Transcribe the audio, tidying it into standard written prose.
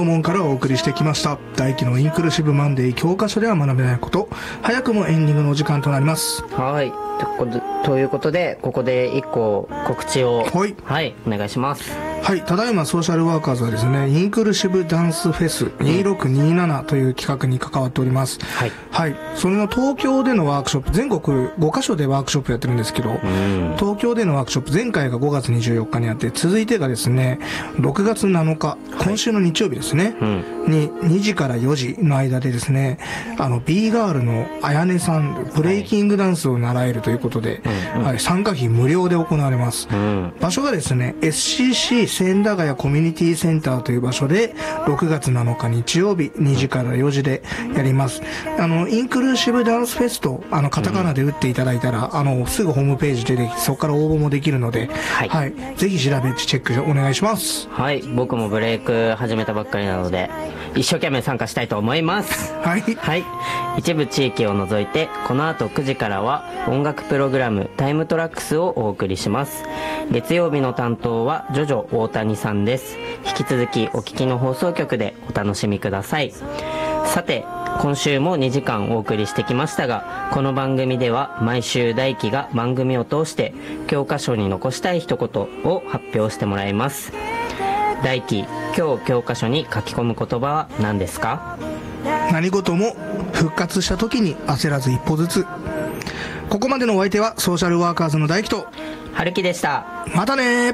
門からお送りしてきました大輝のインクルーシブマンデー教科書では学べないこと、早くもエンディングのお時間となります。 はい、ということでここで1個告知をはい、お願いします。 はい、ただいまソーシャルワーカーズはですね、インクルーシブダンスフェス2627という企画に関わっております。はい、はい、それの東京でのワークショップ、全国5カ所でワークショップやってるんですけど、東京でのワークショップ、前回が5月24日にあって、続いてがですね6月7日、今週の日曜日ですね、に2時から4時の間でですね、B ガールのあやねさん、ブレイキングダンスを習えるということで、はい、参加費無料で行われます。場所がですね SCC 千駄ヶ谷コミュニティセンターという場所で6月7日日曜日2時から4時でやります。インクルーシブダンスフェスとカタカナで打っていただいたら、すぐホームページ出てきて、そこから応募もできるので、はい、はい、ぜひ調べてチェックお願いします。 はい、僕もブレイク始めたばっかりなので一生懸命参加したいと思います。はい、はい、一部地域を除いてこの後9時からは音楽プログラムタイムトラックスをお送りします。月曜日の担当はジョジョ大谷さんです。引き続きお聞きの放送局でお楽しみください。さて、今週も2時間お送りしてきましたが、この番組では毎週大輝が番組を通して教科書に残したい一言を発表してもらいます。大輝、今日教科書に書き込む言葉は何ですか？ 何事も復活した時に焦らず一歩ずつ。ここまでのお相手はソーシャルワーカーズの大輝と春樹でした。 またね。